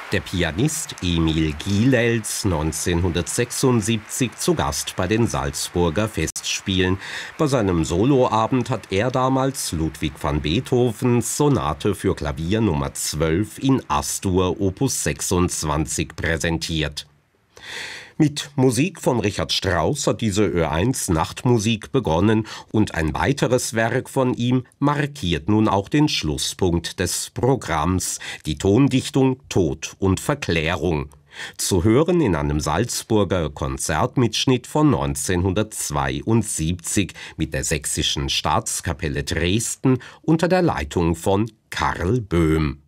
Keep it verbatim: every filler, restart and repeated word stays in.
Der Pianist Emil Gilels, neunzehnhundertsechsundsiebzig zu Gast bei den Salzburger Festspielen. Bei seinem Soloabend hat er damals Ludwig van Beethovens Sonate für Klavier Nummer zwölf in As-Dur Opus sechsundzwanzig präsentiert. Mit Musik von Richard Strauss hat diese Ö eins Nachtmusik begonnen und ein weiteres Werk von ihm markiert nun auch den Schlusspunkt des Programms, die Tondichtung Tod und Verklärung. Zu hören in einem Salzburger Konzertmitschnitt von neunzehnhundertzweiundsiebzig mit der Sächsischen Staatskapelle Dresden unter der Leitung von Karl Böhm.